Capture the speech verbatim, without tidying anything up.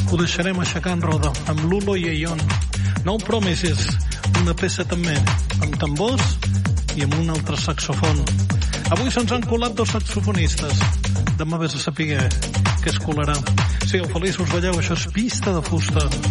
ho deixarem aixecar en roda amb Lulo i Aion. Nou Promises, una peça també amb tambors i amb un altre saxofon. Avui se'ns han colat dos saxofonistes. Demà vés a saber què es colarà. Sigueu feliços, balleu, això és Pista de Fusta.